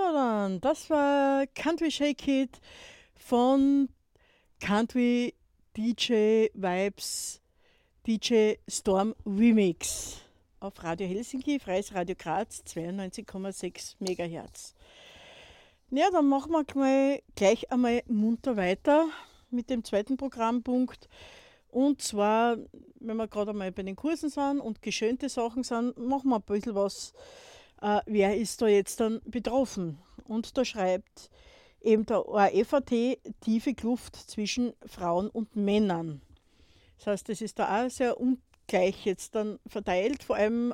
So, dann, das war Country Shake It von Country DJ Vibes DJ Storm Remix auf Radio Helsinki, Freies Radio Graz, 92,6 Megahertz. Ja, dann machen wir gleich einmal munter weiter mit dem zweiten Programmpunkt. Und zwar, wenn wir gerade einmal bei den Kursen sind und geschönte Sachen sind, machen wir ein bisschen was. Wer ist da jetzt dann betroffen? Und da schreibt eben der ORF.at tiefe Kluft zwischen Frauen und Männern. Das heißt, das ist da auch sehr ungleich jetzt dann verteilt. Vor allem,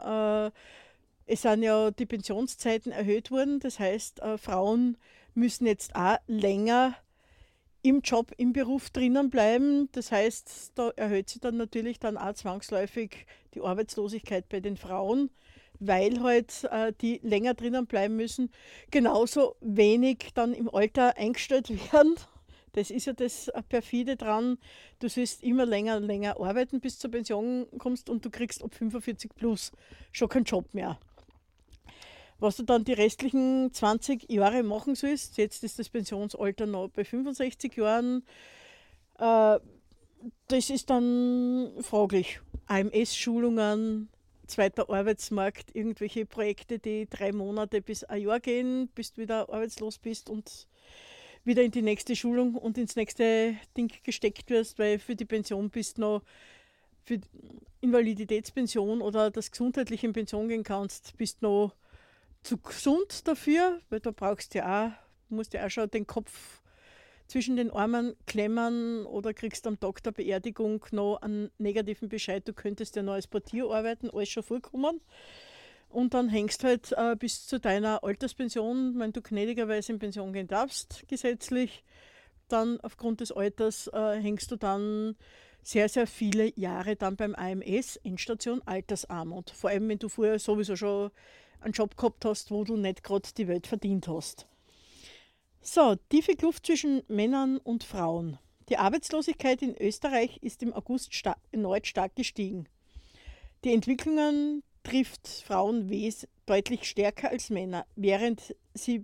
es sind ja die Pensionszeiten erhöht worden. Das heißt, Frauen müssen jetzt auch länger im Job, im Beruf drinnen bleiben. Das heißt, da erhöht sich dann natürlich dann auch zwangsläufig die Arbeitslosigkeit bei den Frauen, weil halt die länger drinnen bleiben müssen, genauso wenig dann im Alter eingestellt werden. Das ist ja das perfide dran. Du sollst immer länger und länger arbeiten, bis zur Pension kommst und du kriegst ab 45 plus schon keinen Job mehr. Was du dann die restlichen 20 Jahre machen sollst, jetzt ist das Pensionsalter noch bei 65 Jahren, das ist dann fraglich. AMS-Schulungen, zweiter Arbeitsmarkt, irgendwelche Projekte, die 3 Monate bis ein Jahr gehen, bis du wieder arbeitslos bist und wieder in die nächste Schulung und ins nächste Ding gesteckt wirst, weil für die Pension bist du noch, für Invaliditätspension oder das gesundheitliche in Pension gehen kannst, bist noch zu gesund dafür, weil da musst du ja auch schon den Kopf zwischen den Armen klemmen oder kriegst am Tag der Beerdigung noch einen negativen Bescheid, du könntest ja noch als Portier arbeiten, alles schon vorkommen. Und dann hängst halt bis zu deiner Alterspension, wenn du gnädigerweise in Pension gehen darfst, gesetzlich, dann aufgrund des Alters hängst du dann sehr, sehr viele Jahre dann beim AMS, Endstation Altersarmut. Vor allem, wenn du vorher sowieso schon einen Job gehabt hast, wo du nicht gerade die Welt verdient hast. So, tiefe Kluft zwischen Männern und Frauen. Die Arbeitslosigkeit in Österreich ist im August erneut stark gestiegen. Die Entwicklungen trifft Frauen deutlich stärker als Männer, während sie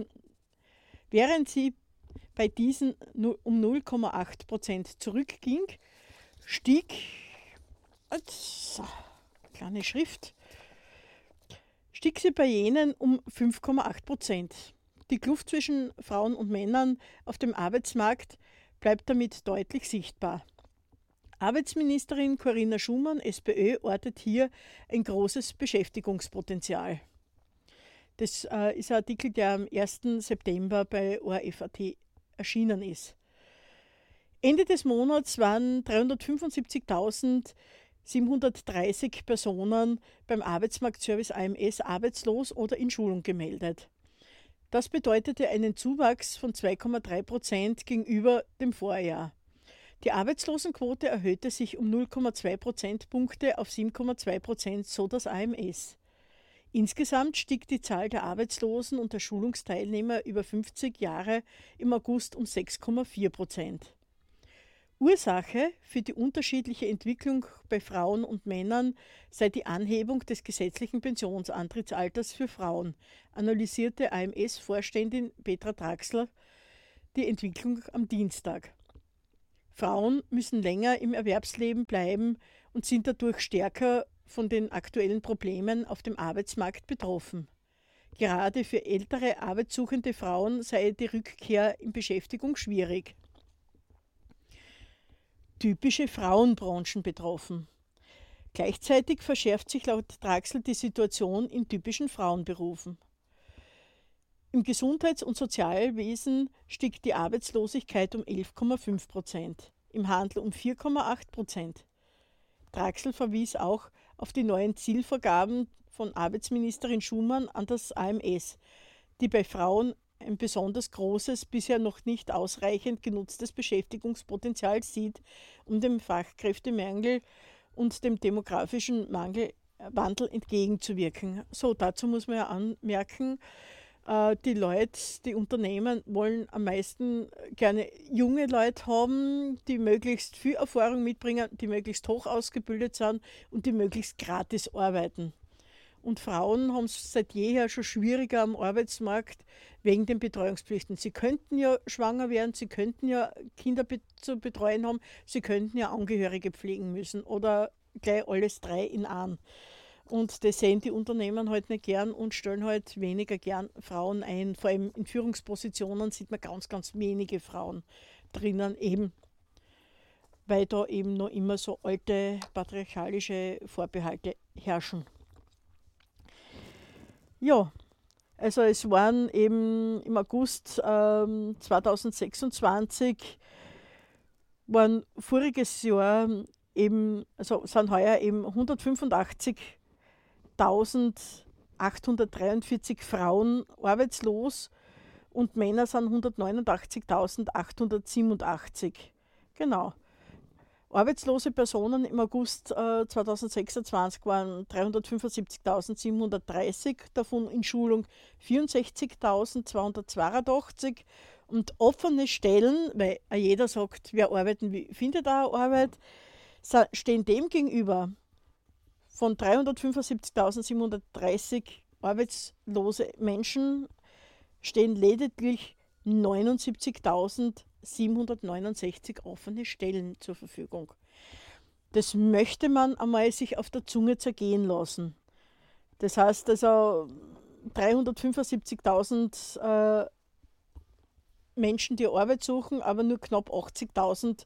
bei diesen um 0,8% zurückging, stieg, kleine Schrift, stieg sie bei jenen um 5,8%. Die Kluft zwischen Frauen und Männern auf dem Arbeitsmarkt bleibt damit deutlich sichtbar. Arbeitsministerin Corinna Schumann, SPÖ, ortet hier ein großes Beschäftigungspotenzial. Das ist ein Artikel, der am 1. September bei ORF.at erschienen ist. Ende des Monats waren 375.730 Personen beim Arbeitsmarktservice AMS arbeitslos oder in Schulung gemeldet. Das bedeutete einen Zuwachs von 2,3% gegenüber dem Vorjahr. Die Arbeitslosenquote erhöhte sich um 0,2 Prozentpunkte auf 7,2%, so das AMS. Insgesamt stieg die Zahl der Arbeitslosen und der Schulungsteilnehmer über 50 Jahre im August um 6,4%. Ursache für die unterschiedliche Entwicklung bei Frauen und Männern sei die Anhebung des gesetzlichen Pensionsantrittsalters für Frauen, analysierte AMS-Vorständin Petra Draxler die Entwicklung am Dienstag. Frauen müssen länger im Erwerbsleben bleiben und sind dadurch stärker von den aktuellen Problemen auf dem Arbeitsmarkt betroffen. Gerade für ältere arbeitssuchende Frauen sei die Rückkehr in Beschäftigung schwierig. Typische Frauenbranchen betroffen. Gleichzeitig verschärft sich laut Draxler die Situation in typischen Frauenberufen. Im Gesundheits- und Sozialwesen stieg die Arbeitslosigkeit um 11,5%, im Handel um 4,8%. Draxler verwies auch auf die neuen Zielvorgaben von Arbeitsministerin Schumann an das AMS, die bei Frauen ein besonders großes, bisher noch nicht ausreichend genutztes Beschäftigungspotenzial sieht, um dem Fachkräftemangel und dem demografischen Wandel entgegenzuwirken. So, dazu muss man ja anmerken, die Leute, die Unternehmen wollen am meisten gerne junge Leute haben, die möglichst viel Erfahrung mitbringen, die möglichst hoch ausgebildet sind und die möglichst gratis arbeiten. Und Frauen haben es seit jeher schon schwieriger am Arbeitsmarkt wegen den Betreuungspflichten. Sie könnten ja schwanger werden, sie könnten ja Kinder zu betreuen haben, sie könnten ja Angehörige pflegen müssen oder gleich alles drei in einem. Und das sehen die Unternehmen halt nicht gern und stellen halt weniger gern Frauen ein. Vor allem in Führungspositionen sieht man ganz, ganz wenige Frauen drinnen, eben weil da eben noch immer so alte patriarchalische Vorbehalte herrschen. Ja, also es waren eben im August 2026, waren voriges Jahr eben, also sind heuer eben 185.843 Frauen arbeitslos und Männer sind 189.887. Genau. Arbeitslose Personen im August 2026 waren 375.730, davon in Schulung 64.282 und offene Stellen, weil jeder sagt, wer arbeiten will, findet auch Arbeit, stehen dem gegenüber von 375.730 arbeitslose Menschen stehen lediglich 79.769 offene Stellen zur Verfügung. Das möchte man einmal sich auf der Zunge zergehen lassen. Das heißt also 375.000 Menschen, die Arbeit suchen, aber nur knapp 80.000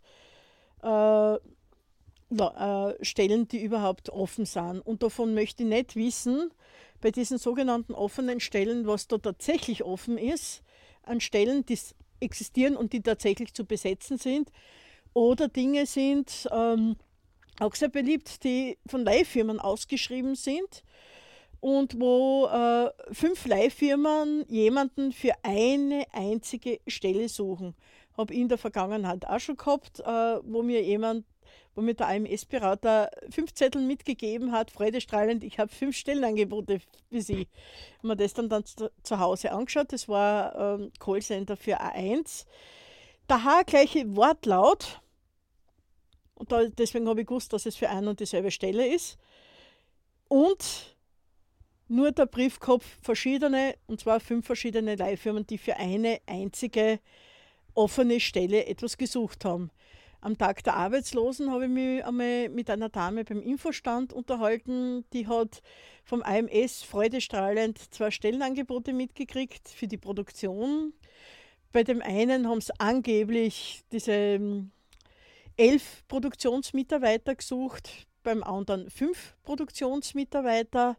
Stellen, die überhaupt offen sind. Und davon möchte ich nicht wissen, bei diesen sogenannten offenen Stellen, was da tatsächlich offen ist, an Stellen, die existieren und die tatsächlich zu besetzen sind, oder Dinge sind auch sehr beliebt, die von Leihfirmen ausgeschrieben sind und wo 5 Leihfirmen jemanden für eine einzige Stelle suchen. Habe ich in der Vergangenheit auch schon gehabt, wo mir der AMS-Berater 5 Zettel mitgegeben hat, freudestrahlend, ich habe 5 Stellenangebote für Sie. Ich habe mir das dann zu Hause angeschaut, das war Callcenter für A1. Daher gleiche Wortlaut, und deswegen habe ich gewusst, dass es für eine und dieselbe Stelle ist. Und nur der Briefkopf verschiedene, und zwar 5 verschiedene Leihfirmen, die für eine einzige offene Stelle etwas gesucht haben. Am Tag der Arbeitslosen habe ich mich einmal mit einer Dame beim Infostand unterhalten, die hat vom AMS freudestrahlend 2 Stellenangebote mitgekriegt für die Produktion. Bei dem einen haben sie angeblich diese 11 Produktionsmitarbeiter gesucht, beim anderen 5 Produktionsmitarbeiter.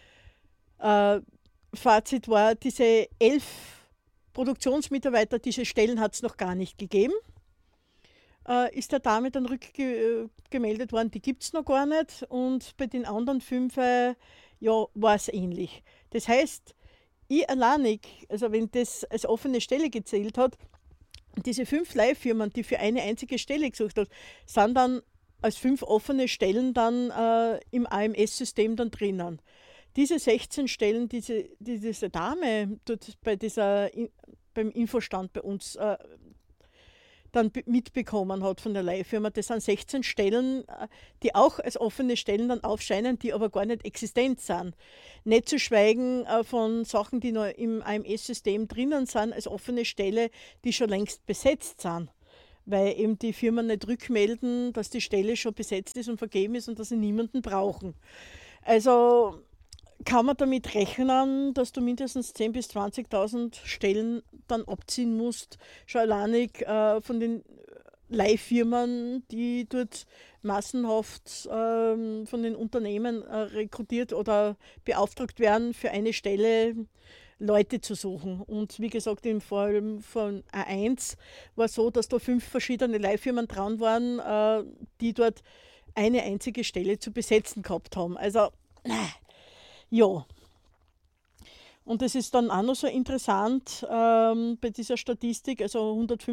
Fazit war, diese 11 Produktionsmitarbeiter, diese Stellen hat es noch gar nicht gegeben. Ist der Dame dann rückgemeldet worden, die gibt es noch gar nicht. Und bei den anderen 5 war es ähnlich. Das heißt, ich alleinig, also wenn das als offene Stelle gezählt hat, diese 5 Leihfirmen, die für eine einzige Stelle gesucht hat, sind dann als 5 offene Stellen dann im AMS-System dann drinnen. Diese 16 Stellen, die diese Dame dort beim Infostand bei uns dann mitbekommen hat von der Leihfirma, das sind 16 Stellen, die auch als offene Stellen dann aufscheinen, die aber gar nicht existent sind. Nicht zu schweigen von Sachen, die noch im AMS-System drinnen sind, als offene Stelle, die schon längst besetzt sind. Weil eben die Firmen nicht rückmelden, dass die Stelle schon besetzt ist und vergeben ist und dass sie niemanden brauchen. Also kann man damit rechnen, dass du mindestens 10.000 bis 20.000 Stellen dann abziehen musst, schon alleinig von den Leihfirmen, die dort massenhaft von den Unternehmen rekrutiert oder beauftragt werden, für eine Stelle Leute zu suchen. Und wie gesagt, im Fall von A1 war es so, dass da 5 verschiedene Leihfirmen dran waren, die dort eine einzige Stelle zu besetzen gehabt haben. Also, ja. Und es ist dann auch noch so interessant bei dieser Statistik, also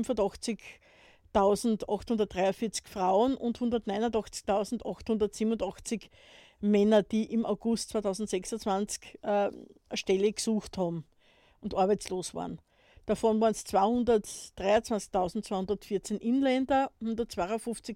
185.843 Frauen und 189.887 Männer, die im August 2026 eine Stelle gesucht haben und arbeitslos waren. Davon waren es 223.214 Inländer,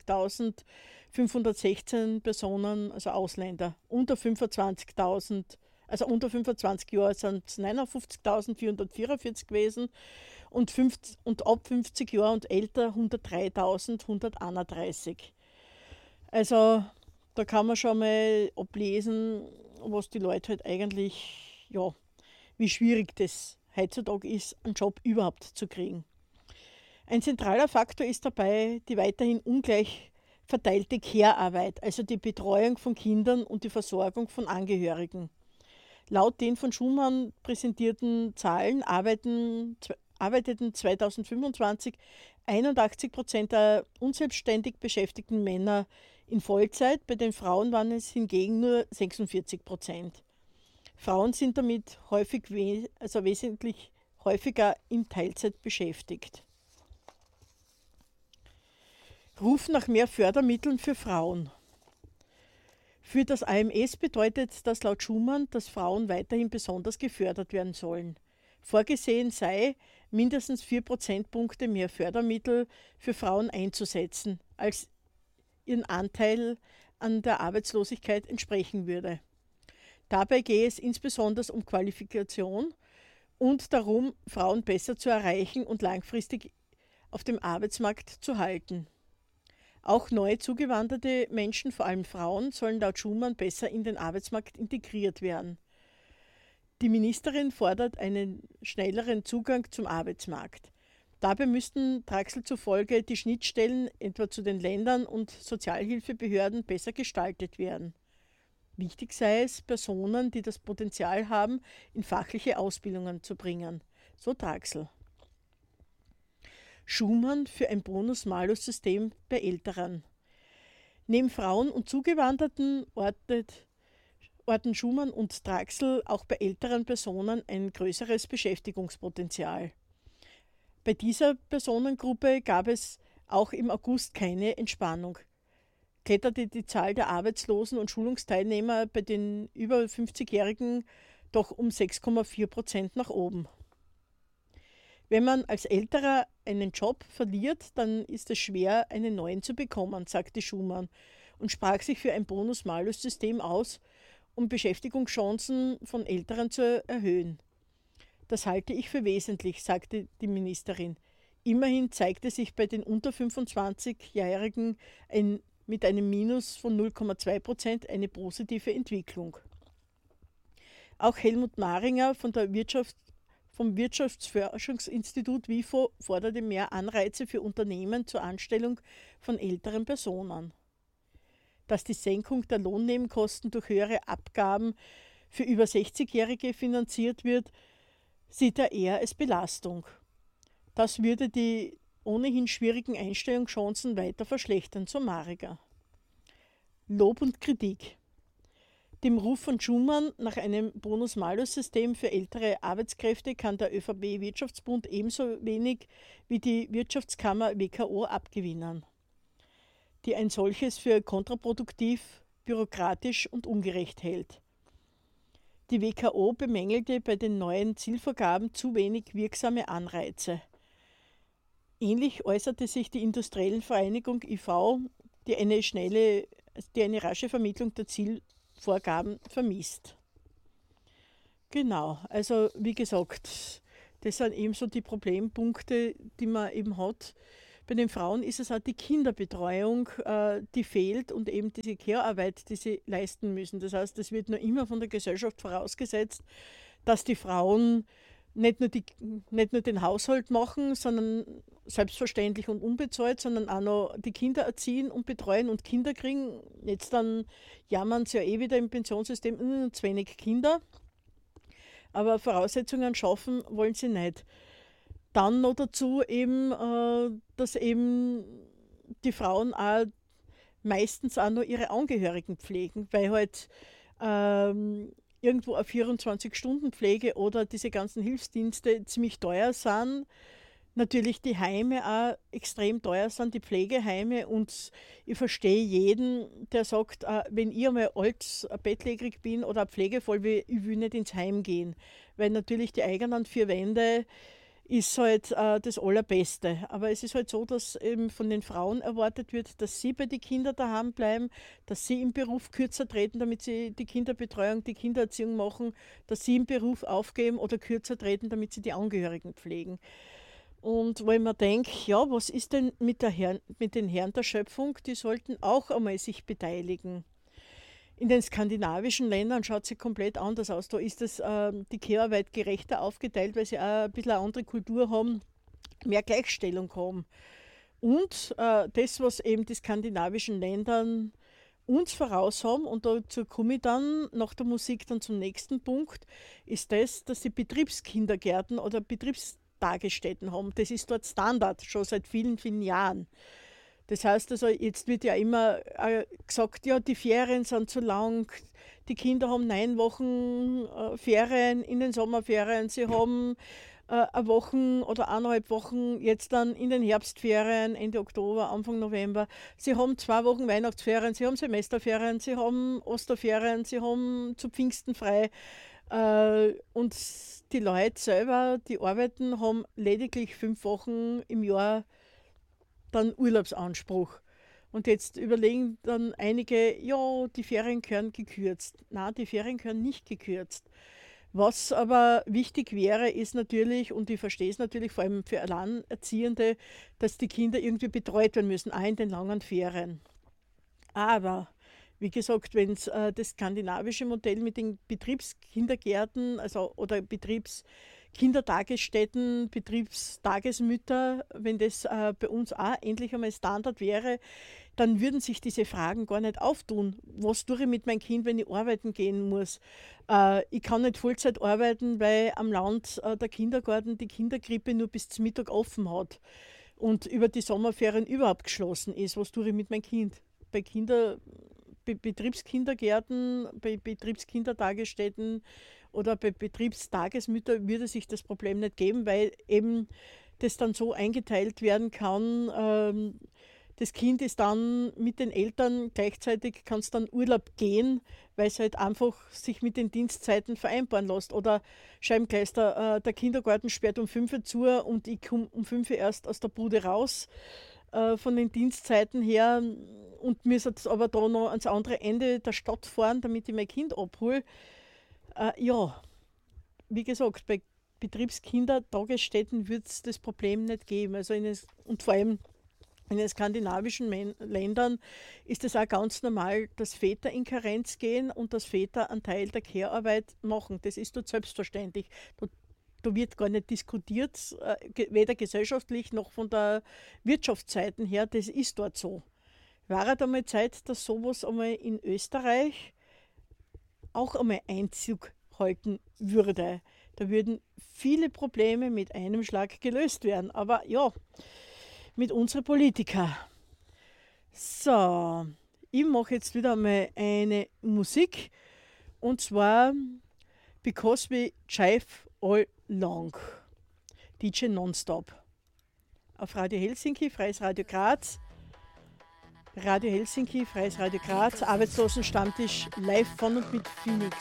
152.516 Personen, also Ausländer, unter 25.000 Also unter 25 Jahren sind es 59.444 gewesen und ab 50 Jahren und älter 103.131. Also da kann man schon mal ablesen, was die Leute halt eigentlich, ja, wie schwierig das heutzutage ist, einen Job überhaupt zu kriegen. Ein zentraler Faktor ist dabei die weiterhin ungleich verteilte Care-Arbeit, also die Betreuung von Kindern und die Versorgung von Angehörigen. Laut den von Schumann präsentierten Zahlen arbeiteten 2025 81% der unselbstständig beschäftigten Männer in Vollzeit, bei den Frauen waren es hingegen nur 46%. Frauen sind damit wesentlich häufiger in Teilzeit beschäftigt. Ruf nach mehr Fördermitteln für Frauen. Für das AMS bedeutet das laut Schumann, dass Frauen weiterhin besonders gefördert werden sollen. Vorgesehen sei, mindestens 4 Prozentpunkte mehr Fördermittel für Frauen einzusetzen, als ihren Anteil an der Arbeitslosigkeit entsprechen würde. Dabei gehe es insbesondere um Qualifikation und darum, Frauen besser zu erreichen und langfristig auf dem Arbeitsmarkt zu halten. Auch neu zugewanderte Menschen, vor allem Frauen, sollen laut Schumann besser in den Arbeitsmarkt integriert werden. Die Ministerin fordert einen schnelleren Zugang zum Arbeitsmarkt. Dabei müssten Draxl zufolge die Schnittstellen etwa zu den Ländern und Sozialhilfebehörden besser gestaltet werden. Wichtig sei es, Personen, die das Potenzial haben, in fachliche Ausbildungen zu bringen, so Draxl. Schumann für ein Bonus-Malus-System bei Älteren. Neben Frauen und Zugewanderten orten Schumann und Draxl auch bei älteren Personen ein größeres Beschäftigungspotenzial. Bei dieser Personengruppe gab es auch im August keine Entspannung. Kletterte die Zahl der Arbeitslosen und Schulungsteilnehmer bei den über 50-Jährigen doch um 6,4% nach oben. Wenn man als Älterer einen Job verliert, dann ist es schwer, einen neuen zu bekommen, sagte Schumann und sprach sich für ein Bonus-Malus-System aus, um Beschäftigungschancen von Älteren zu erhöhen. Das halte ich für wesentlich, sagte die Ministerin. Immerhin zeigte sich bei den unter 25-Jährigen mit einem Minus von 0,2% eine positive Entwicklung. Auch Helmut Maringer vom Wirtschaftsforschungsinstitut WIFO forderte mehr Anreize für Unternehmen zur Anstellung von älteren Personen. Dass die Senkung der Lohnnebenkosten durch höhere Abgaben für über 60-Jährige finanziert wird, sieht er eher als Belastung. Das würde die ohnehin schwierigen Einstellungschancen weiter verschlechtern, so Maringer. Lob und Kritik. Dem Ruf von Schumann nach einem Bonus-Malus-System für ältere Arbeitskräfte kann der ÖVP-Wirtschaftsbund ebenso wenig wie die Wirtschaftskammer WKO abgewinnen, die ein solches für kontraproduktiv, bürokratisch und ungerecht hält. Die WKO bemängelte bei den neuen Zielvorgaben zu wenig wirksame Anreize. Ähnlich äußerte sich die Industriellenvereinigung IV, die eine rasche Vermittlung der Zielvorgaben vermisst. Genau, also wie gesagt, das sind eben so die Problempunkte, die man eben hat. Bei den Frauen ist es auch die Kinderbetreuung, die fehlt und eben diese Care-Arbeit, die sie leisten müssen. Das heißt, es wird nur immer von der Gesellschaft vorausgesetzt, dass die Frauen nicht nur den Haushalt machen, sondern selbstverständlich und unbezahlt, sondern auch noch die Kinder erziehen und betreuen und Kinder kriegen. Jetzt dann jammern sie ja wieder im Pensionssystem, zu wenig Kinder. Aber Voraussetzungen schaffen wollen sie nicht. Dann noch dazu eben, dass eben die Frauen auch meistens auch nur ihre Angehörigen pflegen, weil halt irgendwo eine 24-Stunden-Pflege oder diese ganzen Hilfsdienste ziemlich teuer sind. Natürlich die Heime auch extrem teuer sind, die Pflegeheime. Und ich verstehe jeden, der sagt, wenn ich einmal alt, bettlägerig bin oder pflegevoll, ich will nicht ins Heim gehen. Weil natürlich die eigenen vier Wände ist halt das Allerbeste. Aber es ist halt so, dass eben von den Frauen erwartet wird, dass sie bei den Kindern daheim bleiben, dass sie im Beruf kürzer treten, damit sie die Kinderbetreuung, die Kindererziehung machen, dass sie im Beruf aufgeben oder kürzer treten, damit sie die Angehörigen pflegen. Und wo ich mir denke, ja, was ist denn mit den Herren der Schöpfung? Die sollten auch einmal sich beteiligen. In den skandinavischen Ländern schaut es komplett anders aus. Da ist die Care-Arbeit gerechter aufgeteilt, weil sie auch ein bisschen eine andere Kultur haben, mehr Gleichstellung haben. Und das, was eben die skandinavischen Ländern uns voraus haben, und dazu komme ich dann nach der Musik dann zum nächsten Punkt, ist das, dass sie Betriebskindergärten oder Betriebstagesstätten haben. Das ist dort Standard, schon seit vielen, vielen Jahren. Das heißt also, jetzt wird ja immer gesagt, ja, die Ferien sind zu lang, die Kinder haben 9 Wochen Ferien in den Sommerferien, sie haben eine Woche oder 1,5 Wochen jetzt dann in den Herbstferien, Ende Oktober, Anfang November. Sie haben 2 Wochen Weihnachtsferien, sie haben Semesterferien, sie haben Osterferien, sie haben zu Pfingsten frei. Und die Leute selber, die arbeiten, haben lediglich 5 Wochen im Jahr dann Urlaubsanspruch. Und jetzt überlegen dann einige, ja, die Ferien gehören gekürzt. Nein, die Ferien gehören nicht gekürzt. Was aber wichtig wäre, ist natürlich, und ich verstehe es natürlich vor allem für Alleinerziehende, dass die Kinder irgendwie betreut werden müssen, auch in den langen Ferien. Aber wie gesagt, wenn es das skandinavische Modell mit den Betriebskindergärten, also oder Betriebskindertagesstätten, Betriebstagesmütter, wenn das bei uns auch endlich einmal Standard wäre, dann würden sich diese Fragen gar nicht auftun. Was tue ich mit meinem Kind, wenn ich arbeiten gehen muss? Ich kann nicht Vollzeit arbeiten, weil am Land der Kindergarten, die Kinderkrippe nur bis zum Mittag offen hat und über die Sommerferien überhaupt geschlossen ist. Was tue ich mit meinem Kind? Bei Betriebskindergärten, bei Betriebskindertagesstätten oder bei Betriebstagesmüttern würde sich das Problem nicht geben, weil eben das dann so eingeteilt werden kann. Das Kind ist dann mit den Eltern gleichzeitig, kann es dann Urlaub gehen, weil es halt einfach sich mit den Dienstzeiten vereinbaren lässt. Oder Scheibenkleist, der Kindergarten sperrt um 5 Uhr zu und ich komme um 5 Uhr erst aus der Bude raus von den Dienstzeiten her und müssen jetzt aber da noch ans andere Ende der Stadt fahren, damit ich mein Kind abhole. Ja, wie gesagt, bei Betriebskindertagesstätten wird es das Problem nicht geben. Also und vor allem in den skandinavischen Ländern ist es auch ganz normal, dass Väter in Karenz gehen und dass Väter einen Teil der Care-Arbeit machen. Das ist dort selbstverständlich. Da wird gar nicht diskutiert, weder gesellschaftlich noch von der Wirtschaftsseite her. Das ist dort so. War halt einmal Zeit, dass sowas einmal in Österreich auch einmal Einzug halten würde. Da würden viele Probleme mit einem Schlag gelöst werden. Aber ja, mit unseren Politikern. So, ich mache jetzt wieder mal eine Musik und zwar Because We Jive All Long. DJ Nonstop. Auf Radio Helsinki, Freies Radio Graz. Radio Helsinki, Freies Radio Graz, Arbeitslosenstammtisch live von und mit Phoenix.